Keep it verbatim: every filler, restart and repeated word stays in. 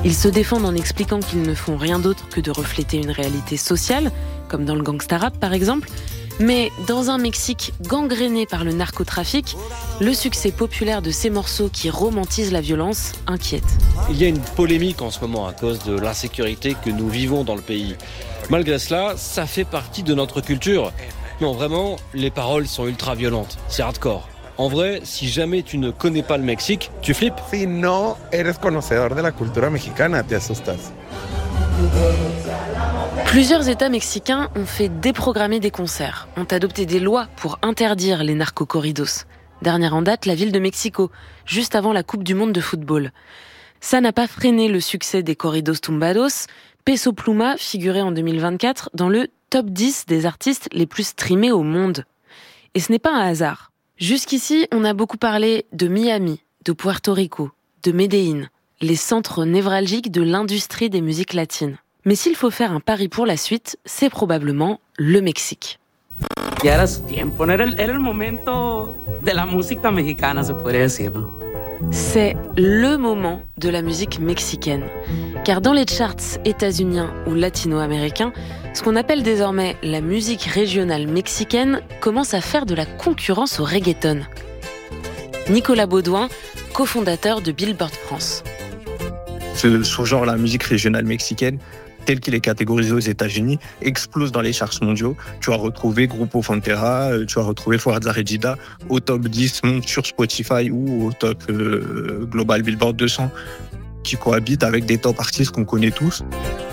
Ils se défendent en expliquant qu'ils ne font rien d'autre que de refléter une réalité sociale, comme dans le gangsta rap par exemple. Mais dans un Mexique gangréné par le narcotrafic, le succès populaire de ces morceaux qui romantisent la violence inquiète. Il y a une polémique en ce moment à cause de l'insécurité que nous vivons dans le pays. Malgré cela, ça fait partie de notre culture. Non, vraiment, les paroles sont ultra violentes. C'est hardcore. En vrai, si jamais tu ne connais pas le Mexique, tu flippes. Si no eres conocedor de la cultura mexicana, te asustas. Plusieurs États mexicains ont fait déprogrammer des concerts, ont adopté des lois pour interdire les narcocorridos. Dernière en date, la ville de Mexico, juste avant la Coupe du Monde de football. Ça n'a pas freiné le succès des corridos tumbados. Peso Pluma figurait en deux mille vingt-quatre dans le top dix des artistes les plus streamés au monde. Et ce n'est pas un hasard. Jusqu'ici, on a beaucoup parlé de Miami, de Puerto Rico, de Medellín, les centres névralgiques de l'industrie des musiques latines. Mais s'il faut faire un pari pour la suite, c'est probablement le Mexique. Ya era su tiempo, era el, era el momento de la música mexicana, se podría decir, ¿no? C'est le moment de la musique mexicaine. Car dans les charts états-uniens ou latino-américains, ce qu'on appelle désormais la musique régionale mexicaine commence à faire de la concurrence au reggaeton. Nicolas Baudouin, cofondateur de Billboard France. Ce sous-genre, la musique régionale mexicaine, tel qu'il est catégorisé aux États-Unis, explose dans les charts mondiaux. Tu vas retrouver Grupo Frontera, tu vas retrouver Fuerza Régida au top dix, monte sur Spotify ou au top euh, Global Billboard deux cents, qui cohabitent avec des top artistes qu'on connaît tous.